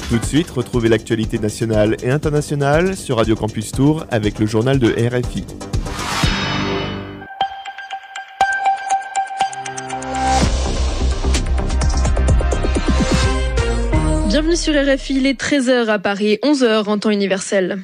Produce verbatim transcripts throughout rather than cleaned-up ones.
Tout de suite, retrouvez l'actualité nationale et internationale sur Radio Campus Tours avec le journal de R F I. Bienvenue sur R F I, il est treize heures à Paris, onze heures en temps universel.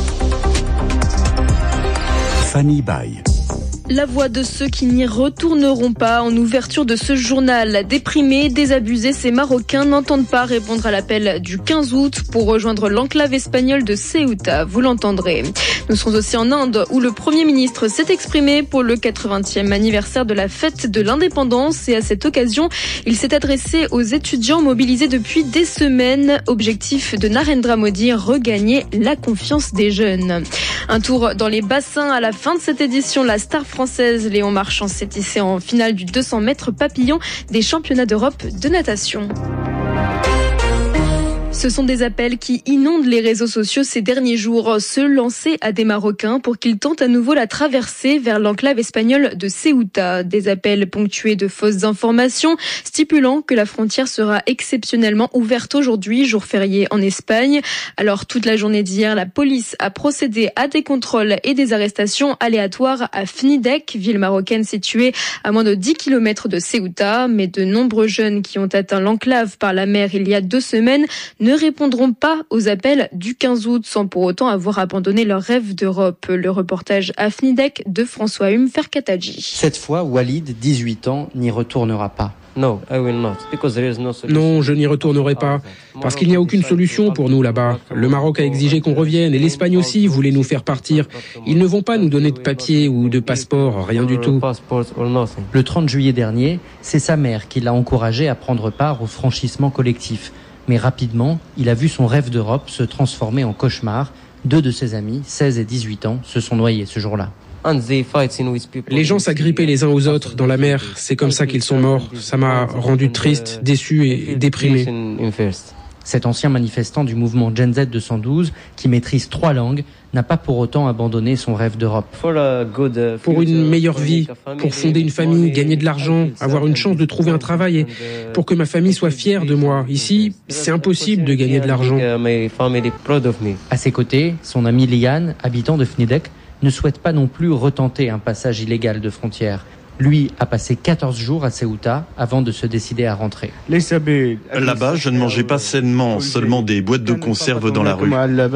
Fanny Baye. La voix de ceux qui n'y retourneront pas en ouverture de ce journal. Déprimés, désabusés, ces Marocains n'entendent pas répondre à l'appel du quinze août pour rejoindre l'enclave espagnole de Ceuta. Vous l'entendrez. Nous serons aussi en Inde où le Premier ministre s'est exprimé pour le quatre-vingtième anniversaire de la fête de l'indépendance et à cette occasion, il s'est adressé aux étudiants mobilisés depuis des semaines. Objectif de Narendra Modi, regagner la confiance des jeunes. Un tour dans les bassins à la fin de cette édition, la star française Léon Marchand s'est hissé en finale du deux cents mètres papillon des championnats d'Europe de natation. Ce sont des appels qui inondent les réseaux sociaux ces derniers jours. Se lancer à des Marocains pour qu'ils tentent à nouveau la traversée vers l'enclave espagnole de Ceuta. Des appels ponctués de fausses informations stipulant que la frontière sera exceptionnellement ouverte aujourd'hui, jour férié en Espagne. Alors toute la journée d'hier, la police a procédé à des contrôles et des arrestations aléatoires à Fnidek, ville marocaine située à moins de dix kilomètres de Ceuta. Mais de nombreux jeunes qui ont atteint l'enclave par la mer il y a deux semaines ne répondront pas aux appels du quinze août sans pour autant avoir abandonné leur rêve d'Europe. Le reportage à Fnidek de François Hume Ferkataji. Cette fois, Walid, dix-huit ans, n'y retournera pas. Non, je n'y retournerai pas, parce qu'il n'y a aucune solution pour nous là-bas. Le Maroc a exigé qu'on revienne et l'Espagne aussi voulait nous faire partir. Ils ne vont pas nous donner de papier ou de passeport, rien du tout. Le trente juillet dernier, c'est sa mère qui l'a encouragé à prendre part au franchissement collectif. Mais rapidement, il a vu son rêve d'Europe se transformer en cauchemar. Deux de ses amis, seize et dix-huit ans, se sont noyés ce jour-là. Les gens s'agrippaient les uns aux autres dans la mer. C'est comme ça qu'ils sont morts. Ça m'a rendu triste, déçu et déprimé. Cet ancien manifestant du mouvement Gen Z deux cent douze, qui maîtrise trois langues, n'a pas pour autant abandonné son rêve d'Europe. Pour une meilleure vie, pour fonder une famille, gagner de l'argent, avoir une chance de trouver un travail et pour que ma famille soit fière de moi. Ici, c'est impossible de gagner de l'argent. À ses côtés, son ami Liane, habitant de Fnidek, ne souhaite pas non plus retenter un passage illégal de frontière. Lui a passé quatorze jours à Ceuta avant de se décider à rentrer. Là-bas, je ne mangeais pas sainement, seulement des boîtes de conserve dans la rue.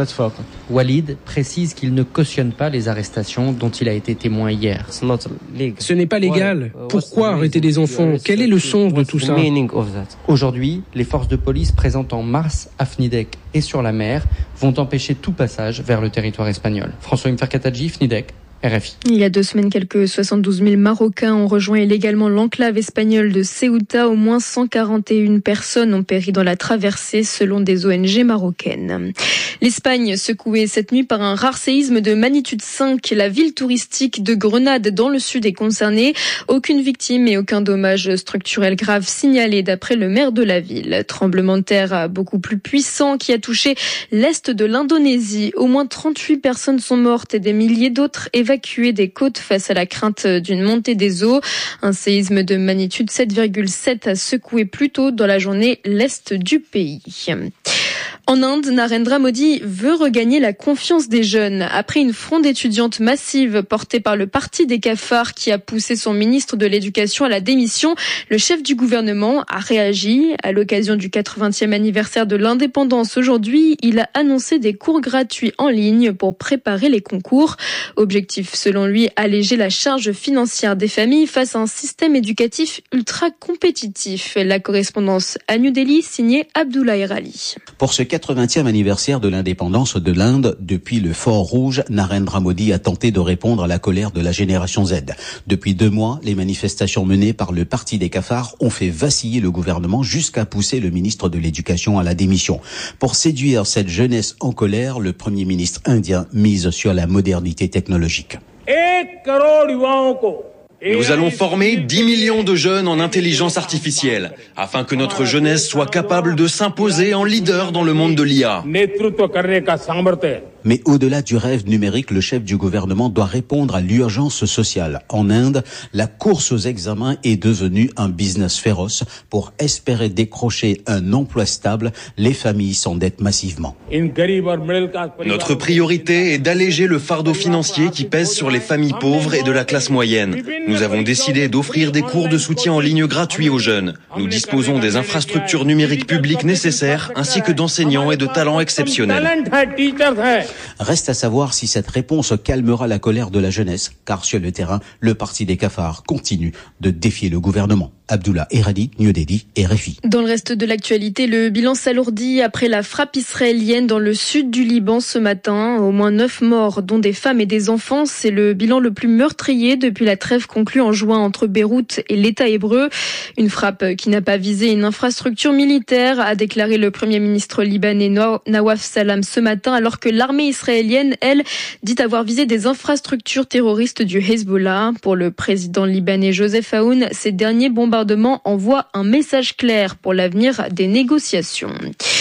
Walid précise qu'il ne cautionne pas les arrestations dont il a été témoin hier. Ce n'est pas légal. Pourquoi arrêter des enfants? Quel est le sens de tout ça? Aujourd'hui, les forces de police présentes en mars à Fnidek et sur la mer vont empêcher tout passage vers le territoire espagnol. François Mferkataji, Fnidek. R F I. Il y a deux semaines, quelques soixante-douze mille Marocains ont rejoint illégalement l'enclave espagnole de Ceuta. Au moins cent quarante et une personnes ont péri dans la traversée, selon des O N G marocaines. L'Espagne, secouée cette nuit par un rare séisme de magnitude cinq. La ville touristique de Grenade, dans le sud, est concernée. Aucune victime et aucun dommage structurel grave signalé, d'après le maire de la ville. Tremblement de terre beaucoup plus puissant qui a touché l'est de l'Indonésie. Au moins trente-huit personnes sont mortes et des milliers d'autres évacuées des côtes face à la crainte d'une montée des eaux. Un séisme de magnitude sept virgule sept a secoué plus tôt dans la journée l'est du pays. En Inde, Narendra Modi veut regagner la confiance des jeunes. Après une fronde étudiante massive portée par le parti des cafards qui a poussé son ministre de l'Éducation à la démission, le chef du gouvernement a réagi. À l'occasion du quatre-vingtième anniversaire de l'indépendance aujourd'hui, il a annoncé des cours gratuits en ligne pour préparer les concours. Objectif, selon lui, alléger la charge financière des familles face à un système éducatif ultra compétitif. La correspondance à New Delhi, signée Abdoulaye Rali. Pour ce quatre-vingtième anniversaire de l'indépendance de l'Inde, depuis le Fort Rouge, Narendra Modi a tenté de répondre à la colère de la génération Z. Depuis deux mois, les manifestations menées par le parti des cafards ont fait vaciller le gouvernement jusqu'à pousser le ministre de l'Éducation à la démission. Pour séduire cette jeunesse en colère, le Premier ministre indien mise sur la modernité technologique. Nous allons former dix millions de jeunes en intelligence artificielle, afin que notre jeunesse soit capable de s'imposer en leader dans le monde de l'I A. Mais au-delà du rêve numérique, le chef du gouvernement doit répondre à l'urgence sociale. En Inde, la course aux examens est devenue un business féroce. Pour espérer décrocher un emploi stable, les familles s'endettent massivement. Notre priorité est d'alléger le fardeau financier qui pèse sur les familles pauvres et de la classe moyenne. Nous avons décidé d'offrir des cours de soutien en ligne gratuits aux jeunes. Nous disposons des infrastructures numériques publiques nécessaires ainsi que d'enseignants et de talents exceptionnels. Reste à savoir si cette réponse calmera la colère de la jeunesse, car sur le terrain, le parti des cafards continue de défier le gouvernement. Abdullah Erhadi, New Delhi, R F I. Dans le reste de l'actualité, le bilan s'alourdit après la frappe israélienne dans le sud du Liban ce matin. Au moins neuf morts, dont des femmes et des enfants. C'est le bilan le plus meurtrier depuis la trêve conclue en juin entre Beyrouth et l'État hébreu. Une frappe qui n'a pas visé une infrastructure militaire, a déclaré le Premier ministre libanais Nawaf Salam ce matin, alors que l'armée israélienne, elle, dit avoir visé des infrastructures terroristes du Hezbollah. Pour le président libanais Joseph Aoun, ces derniers bombardements envoie un message clair pour l'avenir des négociations.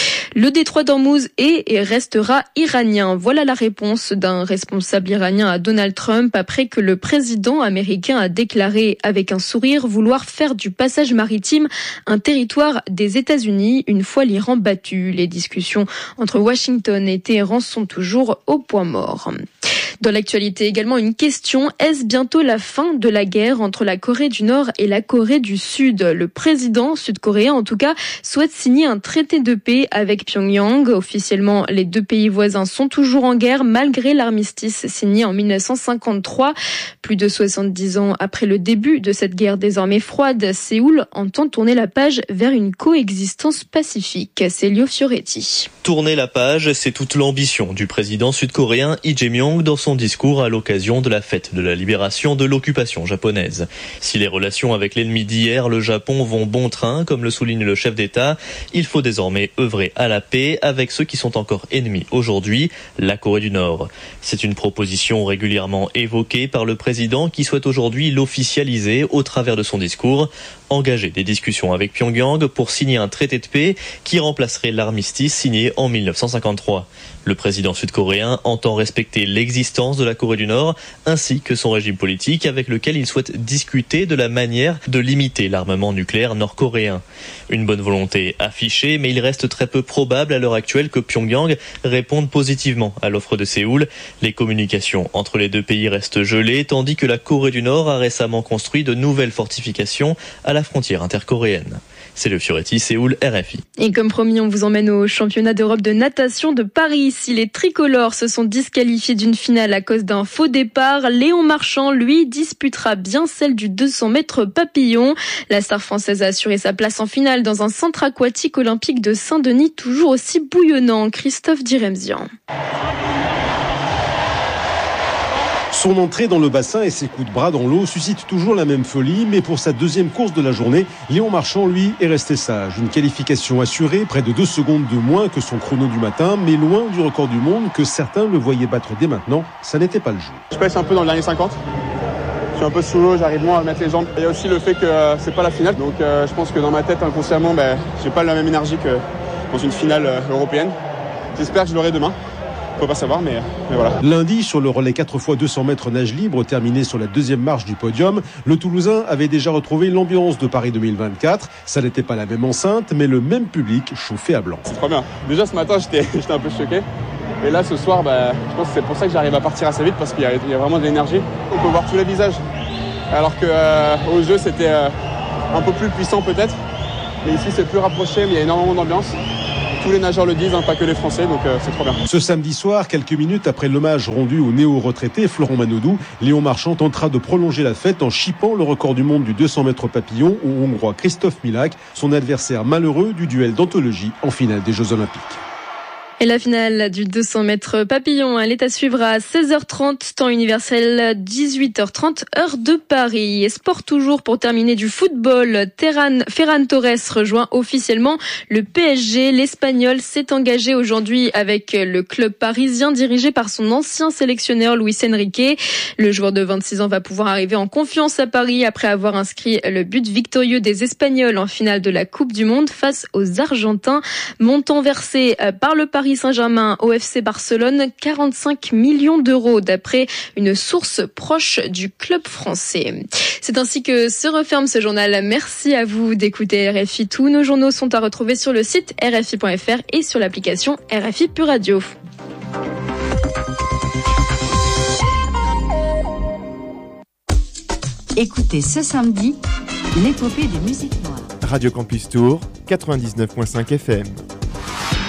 Le détroit d'Ormuz est et restera iranien. Voilà la réponse d'un responsable iranien à Donald Trump après que le président américain a déclaré avec un sourire vouloir faire du passage maritime un territoire des États-Unis une fois l'Iran battu. Les discussions entre Washington et Téhéran sont toujours au point mort. Dans l'actualité également, une question. Est-ce bientôt la fin de la guerre entre la Corée du Nord et la Corée du Sud ? Le président sud-coréen, en tout cas, souhaite signer un traité de paix avec Pyongyang. Officiellement, les deux pays voisins sont toujours en guerre malgré l'armistice signé en mille neuf cent cinquante-trois. Plus de soixante-dix ans après le début de cette guerre désormais froide, Séoul entend tourner la page vers une coexistence pacifique. C'est Lio Fioretti. Tourner la page, c'est toute l'ambition du président sud-coréen Lee Jae-myung dans son discours à l'occasion de la fête de la libération de l'occupation japonaise. Si les relations avec l'ennemi d'hier, le Japon, vont bon train, comme le souligne le chef d'État, il faut désormais œuvrer à la paix avec ceux qui sont encore ennemis aujourd'hui, la Corée du Nord. C'est une proposition régulièrement évoquée par le président qui souhaite aujourd'hui l'officialiser au travers de son discours, engager des discussions avec Pyongyang pour signer un traité de paix qui remplacerait l'armistice signé en mille neuf cent cinquante-trois. Le président sud-coréen entend respecter l'existence de la Corée du Nord ainsi que son régime politique avec lequel il souhaite discuter de la manière de limiter l'armement nucléaire nord-coréen. Une bonne volonté affichée, mais il reste très peu probable à l'heure actuelle que Pyongyang réponde positivement à l'offre de Séoul. Les communications entre les deux pays restent gelées, tandis que la Corée du Nord a récemment construit de nouvelles fortifications à la frontière intercoréenne. C'est le Fioretti, Séoul, R F I. Et comme promis, on vous emmène au championnat d'Europe de natation de Paris. Si les tricolores se sont disqualifiés d'une finale à cause d'un faux départ, Léon Marchand, lui, disputera bien celle du deux cents mètres papillon. La star française a assuré sa place en finale dans un centre aquatique olympique de Saint-Denis, toujours aussi bouillonnant. Christophe Diremzian. Son entrée dans le bassin et ses coups de bras dans l'eau suscitent toujours la même folie, mais pour sa deuxième course de la journée, Léon Marchand, lui, est resté sage. Une qualification assurée, près de deux secondes de moins que son chrono du matin, mais loin du record du monde que certains le voyaient battre dès maintenant. Ça n'était pas le jeu. Je pèse un peu dans le dernier cinquante. Je suis un peu sous l'eau, j'arrive moins à mettre les jambes. Il y a aussi le fait que euh, c'est pas la finale, donc euh, je pense que dans ma tête, inconsciemment, ben, j'ai pas la même énergie que dans une finale euh, européenne. J'espère que je l'aurai demain. On peut pas savoir, mais, mais voilà. Lundi, sur le relais quatre fois deux cents mètres nage libre, terminé sur la deuxième marche du podium, le Toulousain avait déjà retrouvé l'ambiance de Paris deux mille vingt-quatre. Ça n'était pas la même enceinte, mais le même public chauffé à blanc. C'est trop bien. Déjà ce matin, j'étais, j'étais un peu choqué. Et là, ce soir, bah, je pense que c'est pour ça que j'arrive à partir assez vite, parce qu'il y a, il y a vraiment de l'énergie. On peut voir tous les visages. Alors qu'au euh, jeu, c'était euh, un peu plus puissant peut-être. Mais ici, c'est plus rapproché, mais il y a énormément d'ambiance. Tous les nageurs le disent, hein, pas que les Français, donc euh, c'est trop bien. Ce samedi soir, quelques minutes après l'hommage rendu au néo-retraité Florent Manodou, Léon Marchand tentera de prolonger la fête en chippant le record du monde du deux cents mètres papillon au Hongrois Christophe Milak, son adversaire malheureux du duel d'anthologie en finale des Jeux Olympiques. Et la finale du deux cents mètres papillon, elle est à suivre à seize heures trente, temps universel, dix-huit heures trente, heure de Paris. Et sport toujours pour terminer du football. Terran, Ferran Torres rejoint officiellement le P S G. L'Espagnol s'est engagé aujourd'hui avec le club parisien dirigé par son ancien sélectionneur Luis Enrique. Le joueur de vingt-six ans va pouvoir arriver en confiance à Paris après avoir inscrit le but victorieux des Espagnols en finale de la Coupe du Monde face aux Argentins. Montant versé par le Paris Paris Saint-Germain au F C Barcelone, quarante-cinq millions d'euros d'après une source proche du club français. C'est ainsi que se referme ce journal. Merci à vous d'écouter R F I. Tous nos journaux sont à retrouver sur le site r f i point f r et sur l'application R F I Pure Radio. Écoutez ce samedi l'épopée des musiques noires. Radio Campus Tour, quatre-vingt-dix-neuf virgule cinq F M.